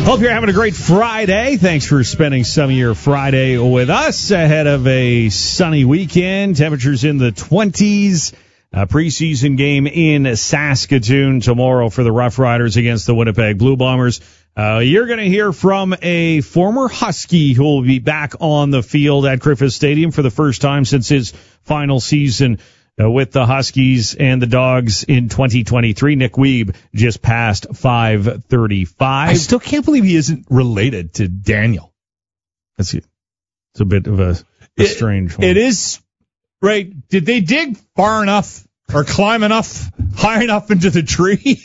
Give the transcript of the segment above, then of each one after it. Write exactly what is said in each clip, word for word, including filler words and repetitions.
Hope you're having a great Friday. Thanks for spending some of your Friday with us ahead of a sunny weekend. Temperatures in the twenties. A preseason game in Saskatoon tomorrow for the Rough Riders against the Winnipeg Blue Bombers. Uh, you're going to hear from a former Husky who will be back on the field at Griffith Stadium for the first time since his final season uh, with the Huskies and the Dogs in twenty twenty-three. Nick Wiebe just passed five thirty-five. I still can't believe he isn't related to Daniel. That's it. It's a bit of a, a it, strange one. It is. Right. Did they dig far enough or climb enough, high enough into the tree?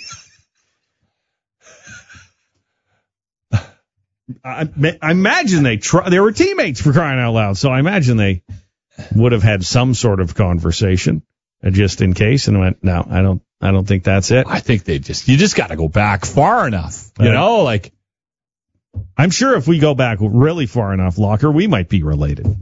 I, I imagine they try, they were teammates for crying out loud, so I imagine they would have had some sort of conversation uh, just in case, and went, no, I don't, I don't think that's it. I think they just, you just got to go back far enough, you uh, know, like. I'm sure if we go back really far enough, Locker, we might be related.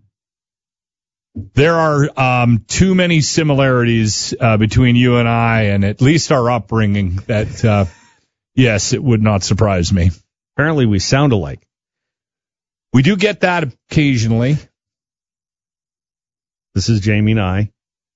There are um, too many similarities uh, between you and I, and at least our upbringing, that, uh, yes, it would not surprise me. Apparently we sound alike. We do get that occasionally. This is Jamie and I.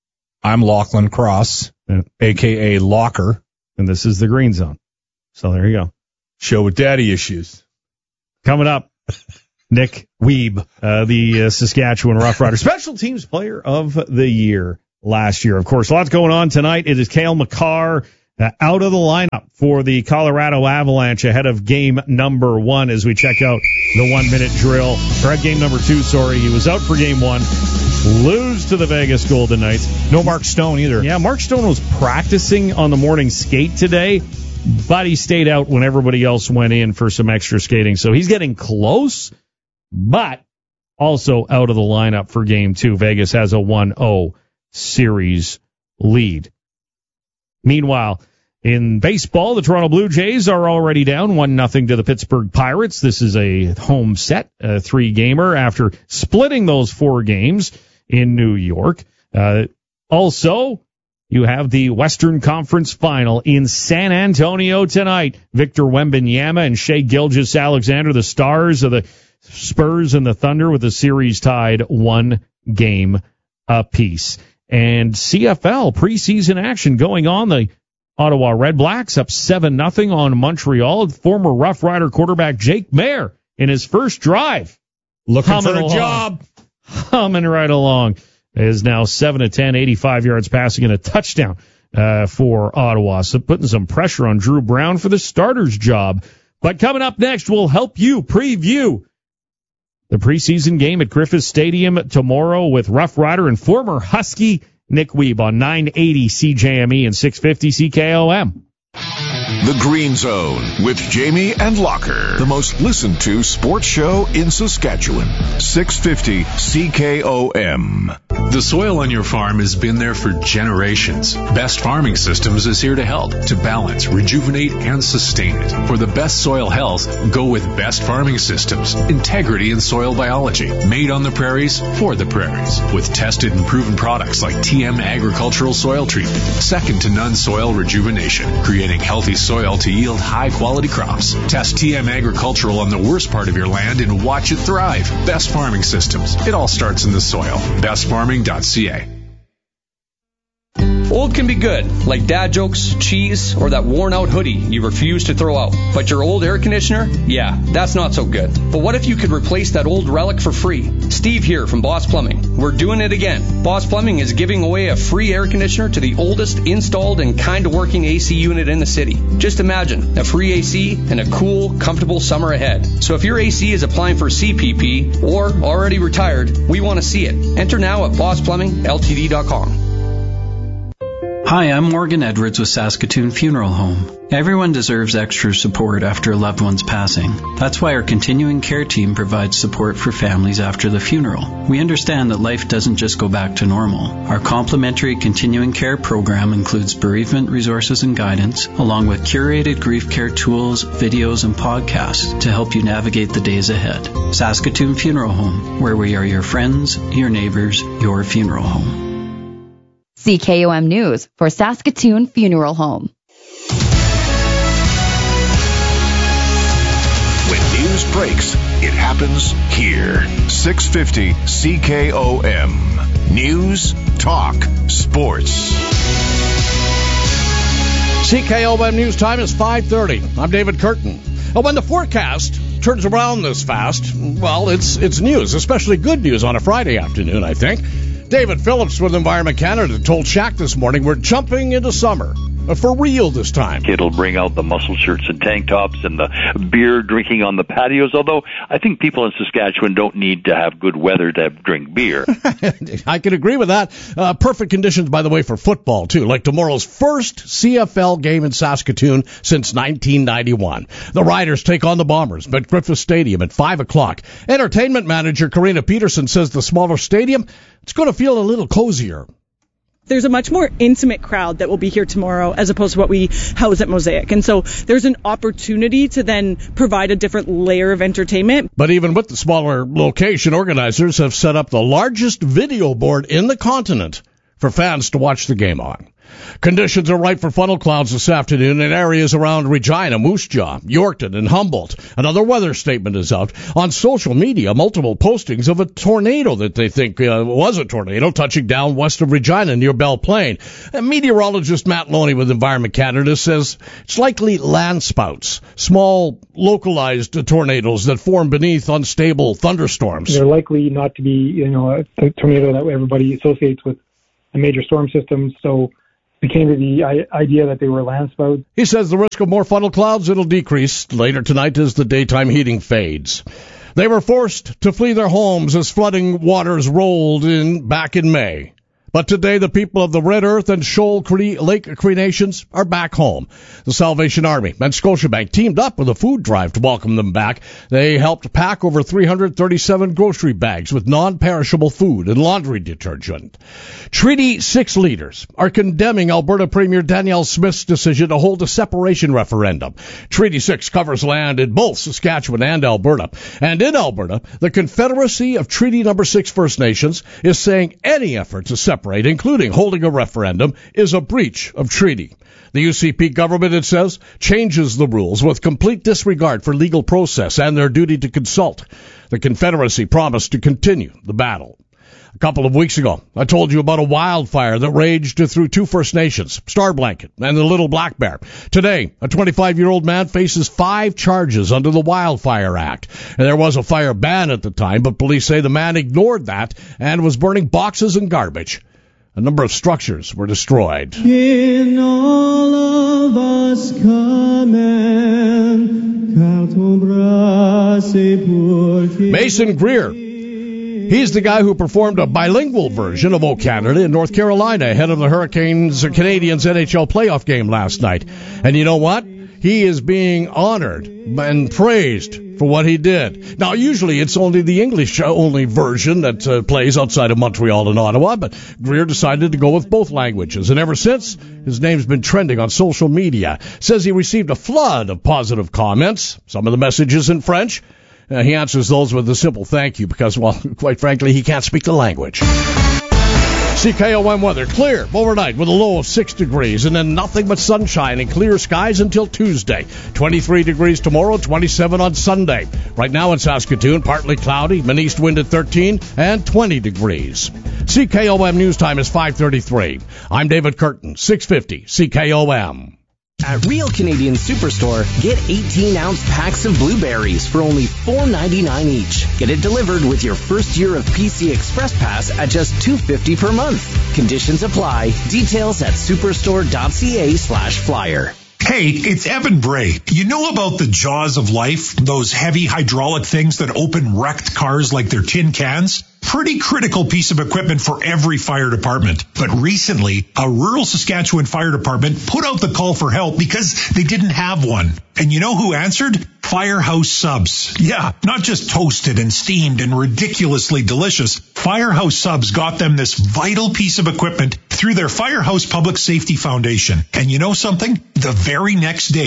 I'm Lachlan Cross, yeah. a k a. Locker. And this is the Green Zone. So there you go. Show with daddy issues. Coming up. Nick Wiebe, uh, the uh, Saskatchewan Rough Rider Special Teams Player of the Year last year. Of course, lots going on tonight. It is Cale Makar uh, out of the lineup for the Colorado Avalanche ahead of game number one as we check out the one-minute drill. Or at game number two, sorry. He was out for game one. Lose to the Vegas Golden Knights. No Mark Stone either. Yeah, Mark Stone was practicing on the morning skate today, but he stayed out when everybody else went in for some extra skating. So he's getting close, but also out of the lineup for game two. Vegas has a one oh series lead. Meanwhile, in baseball, the Toronto Blue Jays are already down one nothing to the Pittsburgh Pirates. This is a home set, a three-gamer after splitting those four games in New York. Uh, also, you have the Western Conference Final in San Antonio tonight. Victor Wembanyama and Shai Gilgeous-Alexander, the stars of the Spurs and the Thunder, with the series tied one game apiece. And C F L preseason action going on. The Ottawa Red Blacks up seven nothing on Montreal. Former Rough Rider quarterback Jake Maier in his first drive. Looking for a along, job. Humming right along. Is now seven of ten, eighty-five yards passing and a touchdown uh, for Ottawa. So putting some pressure on Drew Brown for the starter's job. But coming up next, we'll help you preview the preseason game at Griffith Stadium tomorrow with Rough Rider and former Husky Nick Wiebe on nine eighty C J M E and six fifty C K O M. The Green Zone with Jamie and Locker, the most listened to sports show in Saskatchewan. six fifty C K O M. The soil on your farm has been there for generations. Best Farming Systems is here to help, to balance, rejuvenate, and sustain it. For the best soil health, go with Best Farming Systems. Integrity in soil biology, made on the prairies for the prairies. With tested and proven products like T M Agricultural Soil Treatment, second to none soil rejuvenation, creating healthy soil to yield high-quality crops. Test T M Agricultural on the worst part of your land and watch it thrive. Best Farming Systems. It all starts in the soil. best farming dot c a. Old can be good, like dad jokes, cheese, or that worn-out hoodie you refuse to throw out. But your old air conditioner? Yeah, that's not so good. But what if you could replace that old relic for free? Steve here from Boss Plumbing. We're doing it again. Boss Plumbing is giving away a free air conditioner to the oldest installed and kind-of-working A C unit in the city. Just imagine, a free A C and a cool, comfortable summer ahead. So if your A C is applying for C P P or already retired, we want to see it. Enter now at boss plumbing l t d dot com. Hi, I'm Morgan Edwards with Saskatoon Funeral Home. Everyone deserves extra support after a loved one's passing. That's why our continuing care team provides support for families after the funeral. We understand that life doesn't just go back to normal. Our complimentary continuing care program includes bereavement resources and guidance, along with curated grief care tools, videos, and podcasts to help you navigate the days ahead. Saskatoon Funeral Home, where we are your friends, your neighbors, your funeral home. C K O M News for Saskatoon Funeral Home. news breaks, it happens here. six fifty C K O M. News, Talk, Sports. C K O M News Time is five thirty. I'm David Curtin. Well, when the forecast turns around this fast, well, it's it's news, especially good news on a Friday afternoon, I think. David Phillips with Environment Canada told Shaq this morning we're jumping into summer. For real this time. It'll bring out the muscle shirts and tank tops and the beer drinking on the patios, although I think people in Saskatchewan don't need to have good weather to drink beer. I can agree with that. Uh, perfect conditions, by the way, for football, too, like tomorrow's first C F L game in Saskatoon since nineteen ninety-one. The Riders take on the Bombers at Griffith Stadium at five o'clock. Entertainment manager Karina Peterson says the smaller stadium, it's going to feel a little cozier. There's a much more intimate crowd that will be here tomorrow as opposed to what we house at Mosaic. And so there's an opportunity to then provide a different layer of entertainment. But even with the smaller location, organizers have set up the largest video board in the continent for fans to watch the game on. Conditions are right for funnel clouds this afternoon in areas around Regina, Moose Jaw, Yorkton, and Humboldt. Another weather statement is out. On social media, multiple postings of a tornado that they think uh, was a tornado touching down west of Regina near Belle Plaine. And meteorologist Matt Loney with Environment Canada says it's likely land spouts, small localized tornadoes that form beneath unstable thunderstorms. They're likely not to be, you know, a, a tornado that everybody associates with a major storm system, so became to the idea that they were land spouts. He says the risk of more funnel clouds, it'll decrease later tonight as the daytime heating fades. They were forced to flee their homes as flooding waters rolled in back in May. But today, the people of the Red Earth and Shoal Cree, Lake Cree Nations are back home. The Salvation Army and Scotiabank teamed up with a food drive to welcome them back. They helped pack over three hundred thirty-seven grocery bags with non-perishable food and laundry detergent. Treaty six leaders are condemning Alberta Premier Danielle Smith's decision to hold a separation referendum. Treaty six covers land in both Saskatchewan and Alberta. And in Alberta, the Confederacy of Treaty Number six First Nations is saying any effort to separate including holding a referendum, is a breach of treaty. The U C P government, it says, changes the rules with complete disregard for legal process and their duty to consult. The Confederacy promised to continue the battle. A couple of weeks ago, I told you about a wildfire that raged through two First Nations, Star Blanket and the Little Black Bear. Today, a twenty-five-year-old man faces five charges under the Wildfire Act. And there was a fire ban at the time, but police say the man ignored that and was burning boxes and garbage. A number of structures were destroyed. In all of us Mason Greer. He's the guy who performed a bilingual version of O Canada in North Carolina ahead of the Hurricanes Canadians N H L playoff game last night. And you know what? He is being honored and praised for what he did. Now, usually it's only the English-only version that uh, plays outside of Montreal and Ottawa, but Greer decided to go with both languages. And ever since, his name's been trending on social media. Says he received a flood of positive comments, some of the messages in French. Uh, he answers those with a simple thank you because, well, quite frankly, he can't speak the language. C K O M weather, clear overnight with a low of six degrees and then nothing but sunshine and clear skies until Tuesday. twenty-three degrees tomorrow, twenty-seven on Sunday. Right now in Saskatoon, partly cloudy, an east wind at thirteen and twenty degrees. C K O M news time is five thirty-three. I'm David Curtin, six fifty C K O M. At Real Canadian Superstore, get eighteen-ounce packs of blueberries for only four ninety-nine each. Get it delivered with your first year of P C Express Pass at just two fifty per month. Conditions apply. Details at superstore.ca slash flyer. Hey, it's Evan Bray. You know about the jaws of life? Those heavy hydraulic things that open wrecked cars like they're tin cans? Pretty critical piece of equipment for every fire department. But recently, a rural Saskatchewan fire department put out the call for help because they didn't have one. And you know who answered? Firehouse Subs. Yeah, not just toasted and steamed and ridiculously delicious. Firehouse Subs got them this vital piece of equipment through their Firehouse Public Safety Foundation. And you know something? The very next day,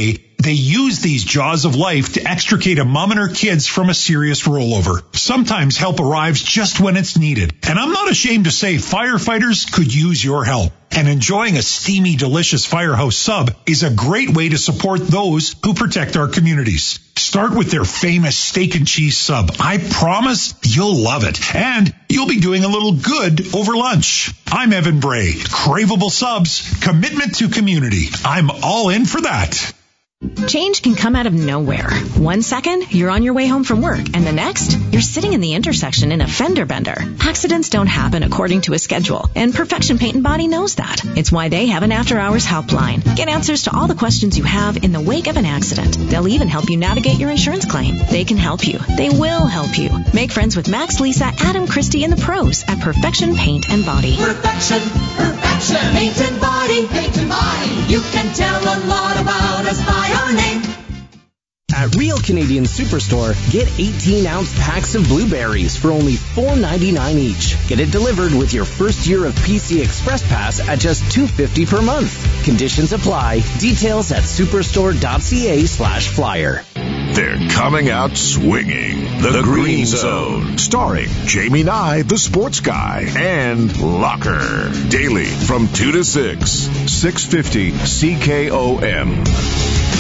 They use these jaws of life to extricate a mom and her kids from a serious rollover. Sometimes help arrives just when it's needed. And I'm not ashamed to say firefighters could use your help. And enjoying a steamy, delicious Firehouse sub is a great way to support those who protect our communities. Start with their famous steak and cheese sub. I promise you'll love it. And you'll be doing a little good over lunch. I'm Evan Bray. Craveable subs, commitment to community. I'm all in for that. Change can come out of nowhere. One second, you're on your way home from work, and the next, you're sitting in the intersection in a fender bender. Accidents don't happen according to a schedule, and Perfection Paint and Body knows that. It's why they have an after-hours helpline. Get answers to all the questions you have in the wake of an accident. They'll even help you navigate your insurance claim. They can help you. They will help you. Make friends with Max, Lisa, Adam, Christy, and the pros at Perfection Paint and Body. Perfection, perfection, paint and body, paint and body. You can tell a lot about us by our name. At Real Canadian Superstore, get eighteen ounce packs of blueberries for only four ninety-nine each. Get it delivered with your first year of P C Express Pass at just two fifty per month. Conditions apply. Details at superstore.ca slash flyer. They're coming out swinging. The, the Green, Green Zone. Zone. Starring Jamie Nye, the sports guy, and Locker. Daily from two to six. six fifty C K O M.